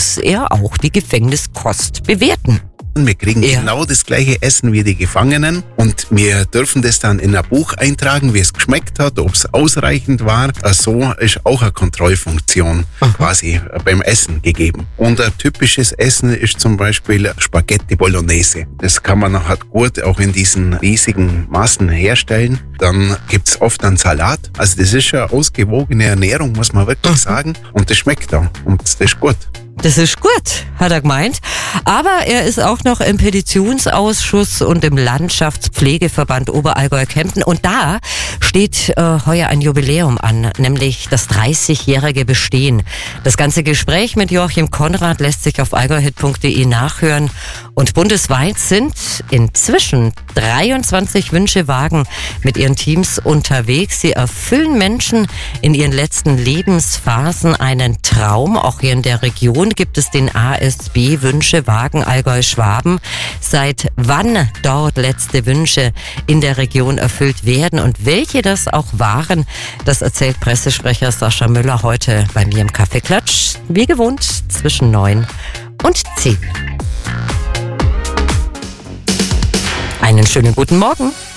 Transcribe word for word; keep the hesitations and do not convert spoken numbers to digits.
muss er auch die Gefängniskost bewerten. Wir kriegen Ja. genau das gleiche Essen wie die Gefangenen und wir dürfen das dann in ein Buch eintragen, wie es geschmeckt hat, ob es ausreichend war. So ist auch eine Kontrollfunktion quasi beim Essen gegeben. Und ein typisches Essen ist zum Beispiel Spaghetti Bolognese. Das kann man halt gut auch in diesen riesigen Massen herstellen. Dann gibt's oft einen Salat. Also das ist eine ausgewogene Ernährung, muss man wirklich sagen. Und das schmeckt da und das ist gut. Das ist gut, hat er gemeint. Aber er ist auch noch im Petitionsausschuss und im Landschaftspflegeverband Oberallgäu-Kempten. Und da steht äh, heuer ein Jubiläum an, nämlich das dreißigjährige Bestehen. Das ganze Gespräch mit Joachim Konrad lässt sich auf allgäuhit punkt de nachhören. Und bundesweit sind inzwischen dreiundzwanzig Wünschewagen mit ihren Teams unterwegs. Sie erfüllen Menschen in ihren letzten Lebensphasen einen Traum. Auch hier in der Region gibt es den A S B Wünschewagen Allgäu-Schwaben. Seit wann dort letzte Wünsche in der Region erfüllt werden und welche das auch waren, das erzählt Pressesprecher Sascha Müller heute bei mir im Kaffeeklatsch. Wie gewohnt zwischen neun und zehn. Einen schönen guten Morgen.